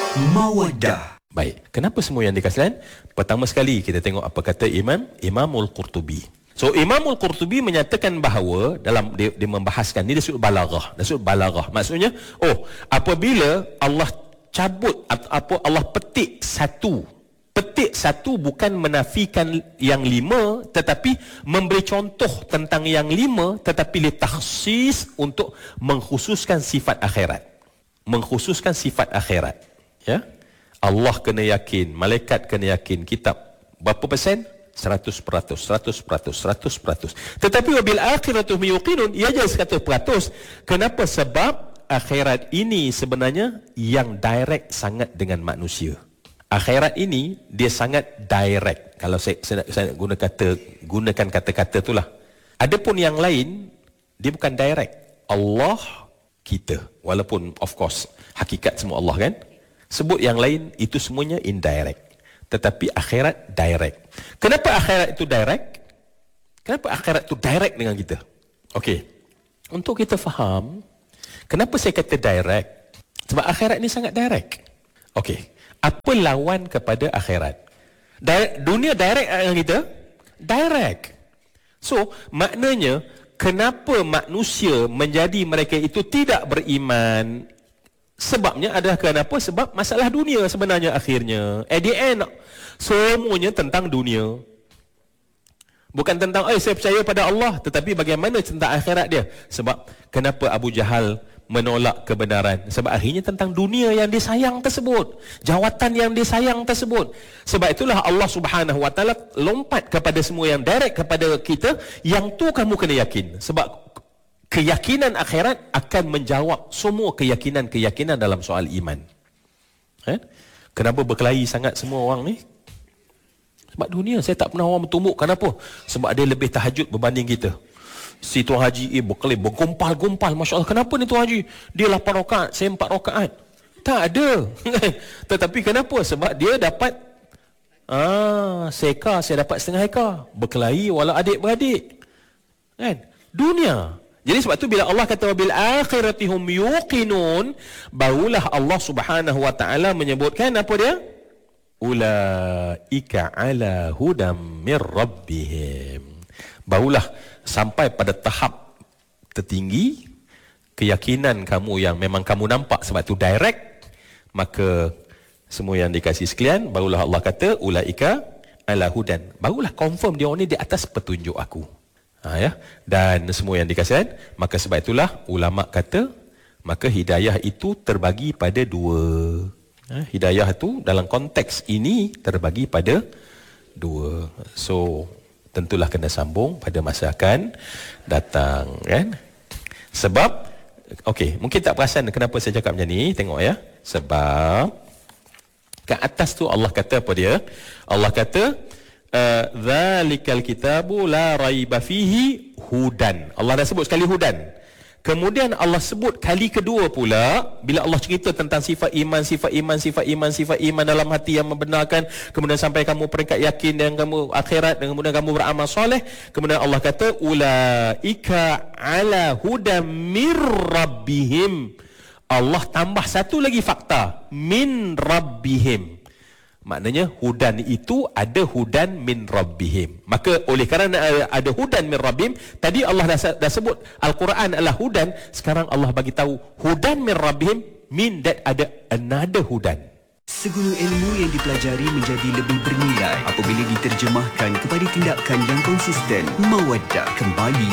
Mawaddah. Baik, kenapa semua yang dikasihan? Pertama sekali kita tengok apa kata Imamul Qurtubi. So Imamul Qurtubi menyatakan bahawa dalam dia membahaskan ni, dia sebut balaghah. Maksudnya, apabila Allah cabut atau Allah petik satu bukan menafikan yang lima, tetapi memberi contoh tentang yang lima, tetapi litakhsis untuk mengkhususkan sifat akhirat. Ya. Allah kena yakin, malaikat kena yakin, kitab berapa persen? 100%. Tetapi wabil akhiratu yuqinun, ia je 100%. Kenapa? Sebab akhirat ini sebenarnya yang direct sangat dengan manusia. Akhirat ini dia sangat direct. Kalau saya nak gunakan kata-kata itulah. Adapun yang lain dia bukan direct. Allah, kita, walaupun of course hakikat semua Allah kan. Sebut yang lain itu semuanya indirect. Tetapi akhirat direct. Kenapa akhirat itu direct? Kenapa akhirat itu direct dengan kita? Okey. Untuk kita faham, kenapa saya kata direct? Sebab akhirat ini sangat direct. Okey. Apa lawan kepada akhirat? Dunia direct dengan kita? Direct. So, maknanya, kenapa manusia menjadi mereka itu tidak beriman? Sebabnya adalah kenapa? Sebab masalah dunia sebenarnya akhirnya. At the end, semuanya tentang dunia. Bukan tentang, saya percaya pada Allah. Tetapi bagaimana tentang akhirat dia? Sebab kenapa Abu Jahal menolak kebenaran? Sebab akhirnya tentang dunia yang disayang tersebut. Jawatan yang disayang tersebut. Sebab itulah Allah Subhanahu Wa Taala lompat kepada semua yang direct kepada kita. Yang tu kamu kena yakin. Sebab keyakinan akhirat akan menjawab semua keyakinan-keyakinan dalam soal iman. Kenapa berkelahi sangat semua orang ni? Sebab dunia. Saya tak pernah orang bertumbuk. Kenapa? Sebab dia lebih tahajud berbanding kita. Si Tuan Haji berkelahi, bergumpal-gumpal. Masya Allah, kenapa ni Tuan Haji? Dia 8 rakaat, saya 4 rakaat. Tak ada. Tetapi kenapa? Sebab dia dapat seekar, saya dapat setengah ekar. Berkelahi walau adik-beradik. Kan? Dunia. Jadi sebab tu bila Allah kata wabil akhirati hum yuqinun, barulah Allah Subhanahu Wa Taala menyebutkan apa dia? Ulaika ala hudam mir rabbihim. Barulah sampai pada tahap tertinggi keyakinan kamu yang memang kamu nampak, sebab tu direct. Maka semua yang dikasih sekalian, barulah Allah kata ulaika ala hudan. Barulah confirm dia orang ni di atas petunjuk aku. Dan semua yang dikasihan, maka sebab itulah ulama kata maka hidayah itu terbagi pada dua. Hidayah itu dalam konteks ini terbagi pada dua. So tentulah kena sambung pada masa akan datang kan. Sebab mungkin tak perasan kenapa saya cakap macam ni. Tengok ya. Sebab kat atas tu Allah kata apa dia? Allah kata Zalikal kitabu la raiba fihi hudan. Allah dah sebut sekali hudan. Kemudian Allah sebut kali kedua pula bila Allah cerita tentang sifat iman dalam hati yang membenarkan, kemudian sampai kamu peringkat yakin dan kamu akhirat, dan kemudian kamu beramal soleh. Kemudian Allah kata ulaika ala hudam mir rabbihim. Allah tambah satu lagi fakta, min rabbihim. Maknanya hudan itu ada hudan min rabbihim. Maka oleh kerana ada hudan min rabbihim, tadi Allah dah sebut Al-Quran adalah hudan. Sekarang Allah bagi tahu hudan min rabbihim, mean that ada another hudan. Segala ilmu yang dipelajari menjadi lebih bernilai apabila diterjemahkan kepada tindakan yang konsisten. Mawaddah kembali